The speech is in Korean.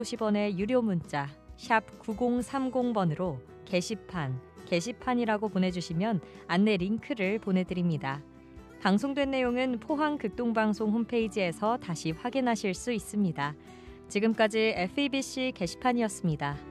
50원의 유료 문자 샵 9030번으로 게시판이라고 보내주시면 안내 링크를 보내드립니다. 방송된 내용은 포항극동방송 홈페이지에서 다시 확인하실 수 있습니다. 지금까지 FEBC 게시판이었습니다.